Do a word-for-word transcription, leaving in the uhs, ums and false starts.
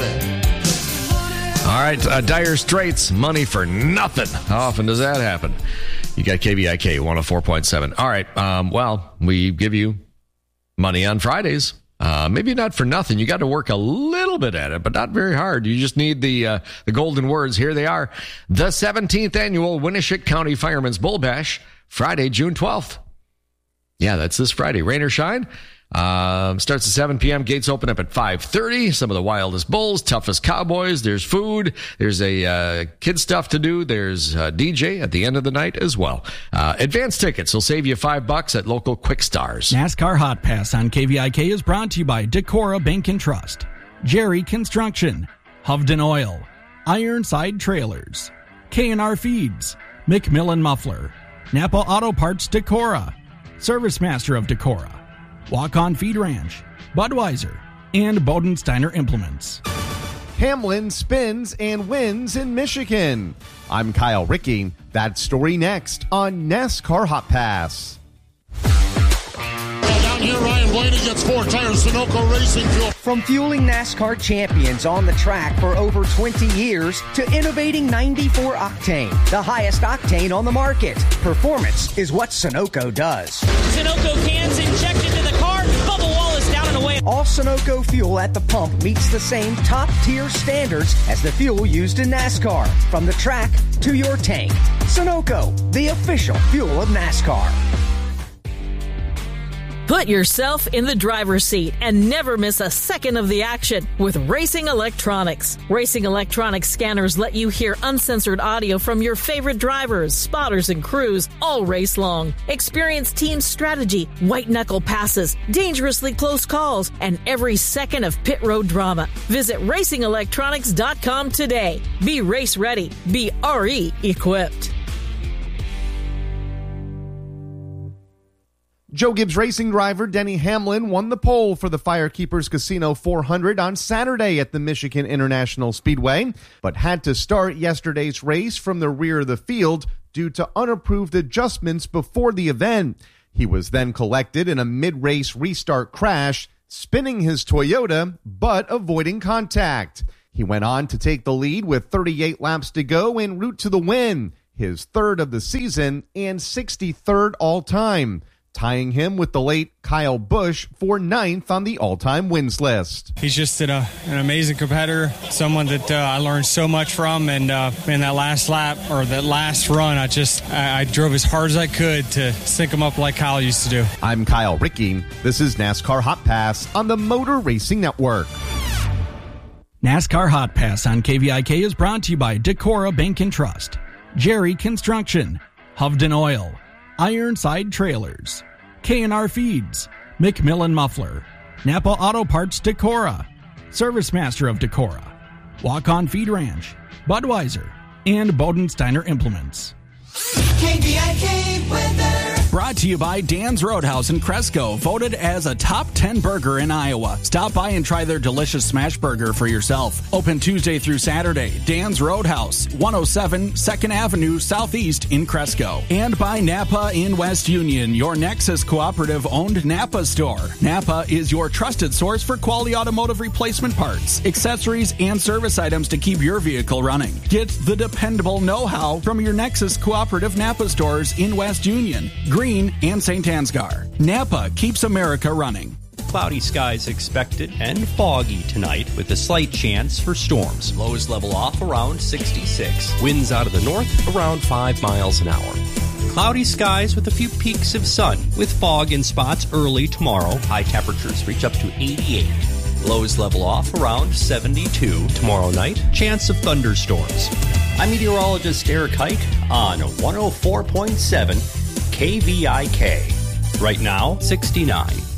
All right, uh, Dire Straits, money for nothing. How often does that happen? You got K V I K one oh four point seven. All right, um, well, we give you money on Fridays. Uh, maybe not for nothing. You got to work a little bit at it, but not very hard. You just need the uh, the golden words. Here they are. The seventeenth Annual Winneshiek County Firemen's Bull Bash, Friday, June twelfth. Yeah, that's this Friday. Rain or shine. Um, starts at seven p.m. Gates open up at five thirty. Some of the wildest bulls, toughest cowboys. There's food. There's a uh, kid stuff to do. There's a D J at the end of the night as well. Uh, advance tickets will save you five bucks at local Quick Stars. NASCAR Hot Pass on K V I K is brought to you by Decorah Bank and Trust, Jerry Construction, Hovden Oil, Ironside Trailers, K and R Feeds, McMillan Muffler, Napa Auto Parts Decorah, Service Master of Decorah, Walk-On Feed Ranch, Budweiser, and Bodensteiner Implements. Hamlin spins and wins in Michigan. I'm Kyle Ricky. That story next on NASCAR Hot Pass. Well, down here, Ryan Blaney gets four tires, Sunoco Racing Fuel. From fueling NASCAR champions on the track for over twenty years to innovating ninety-four octane, the highest octane on the market. Performance is what Sunoco does. Sunoco cans injected to the car, bubble wall is down and away. All Sunoco fuel at the pump meets the same top-tier standards as the fuel used in NASCAR. From the track to your tank. Sunoco, the official fuel of NASCAR. Put yourself in the driver's seat and never miss a second of the action with Racing Electronics. Racing Electronics scanners let you hear uncensored audio from your favorite drivers, spotters, and crews all race long. Experience team strategy, white-knuckle passes, dangerously close calls, and every second of pit road drama. Visit racing electronics dot com today. Be race ready. Be R E equipped. Joe Gibbs Racing driver Denny Hamlin won the pole for the Firekeepers Casino four hundred on Saturday at the Michigan International Speedway, but had to start yesterday's race from the rear of the field due to unapproved adjustments before the event. He was then collected in a mid-race restart crash, spinning his Toyota, but avoiding contact. He went on to take the lead with thirty-eight laps to go en route to the win, his third of the season and sixty-third all-time, tying him with the late Kyle Busch for ninth on the all-time wins list. He's just an, uh, an amazing competitor, someone that uh, I learned so much from, and uh, in that last lap, or that last run, I just I, I drove as hard as I could to sync him up like Kyle used to do. I'm Kyle Ricky. This is NASCAR Hot Pass on the Motor Racing Network. NASCAR Hot Pass on K V I K is brought to you by Decorah Bank and Trust, Jerry Construction, Hovden Oil, Ironside Trailers, K and R Feeds, McMillan Muffler, Napa Auto Parts Decorah, Service Master of Decorah, Walk-On Feed Ranch, Budweiser, and Bodensteiner Implements. K V I K weather. Brought to you by Dan's Roadhouse in Cresco, voted as a top ten burger in Iowa. Stop by and try their delicious smash burger for yourself. Open Tuesday through Saturday. Dan's Roadhouse, one oh seven second Avenue Southeast in Cresco. And by Napa in West Union, your Nexus Cooperative owned Napa store. Napa is your trusted source for quality automotive replacement parts, accessories, and service items to keep your vehicle running. Get the dependable know-how from your Nexus Cooperative Napa stores in West Union, Green, and Saint Ansgar. Napa keeps America running. Cloudy skies expected and foggy tonight with a slight chance for storms. Lows level off around sixty-six. Winds out of the north around five miles an hour. Cloudy skies with a few peaks of sun with fog in spots early tomorrow. High temperatures reach up to eighty-eight. Lows level off around seventy-two tomorrow night. Chance of thunderstorms. I'm meteorologist Eric Hite on one oh four point seven K V I K. Right now, sixty-nine.